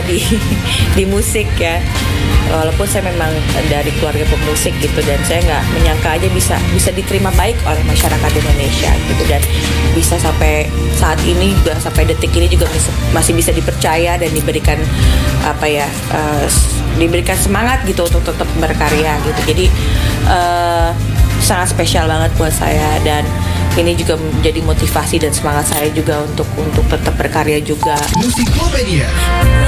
di di musik ya. Walaupun saya memang dari keluarga pemusik gitu, dan saya nggak menyangka aja bisa diterima baik oleh masyarakat Indonesia gitu, dan bisa sampai saat ini juga, sampai detik ini juga masih bisa dipercaya dan diberikan diberikan semangat gitu untuk tetap berkarya gitu. Jadi sangat spesial banget buat saya, dan ini juga menjadi motivasi dan semangat saya juga untuk tetap berkarya juga. Musikopedia.